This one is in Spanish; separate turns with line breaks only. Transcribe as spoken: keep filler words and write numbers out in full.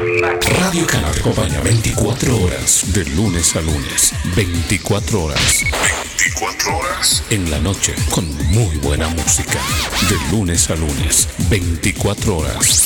Radio Cana te acompaña veinticuatro horas, de lunes a lunes. veinticuatro horas. veinticuatro horas. En la noche, con muy buena música. De lunes a lunes. veinticuatro horas.